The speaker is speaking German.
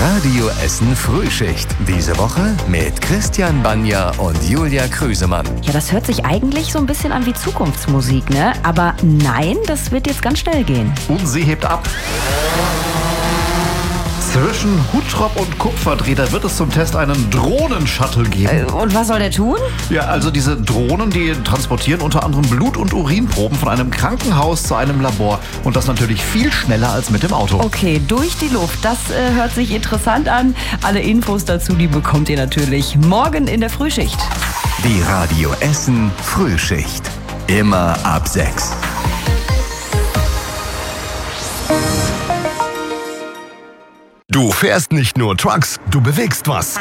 Radio Essen Frühschicht. Diese Woche mit Christian Banja und Julia Krüsemann. Ja, das hört sich eigentlich so ein bisschen an wie Zukunftsmusik, ne? Aber nein, das wird jetzt ganz schnell gehen. Und sie hebt ab. Zwischen Huttrop und Kupferdreher wird es zum Test einen Drohnen-Shuttle geben. Und was soll der tun? Ja, also diese Drohnen, die transportieren unter anderem Blut- und Urinproben von einem Krankenhaus zu einem Labor. Und das natürlich viel schneller als mit dem Auto. Okay, durch die Luft. Das hört sich interessant an. Alle Infos dazu, die bekommt ihr natürlich morgen in der Frühschicht. Die Radio Essen Frühschicht. Immer ab 6. Du fährst nicht nur Trucks, du bewegst was.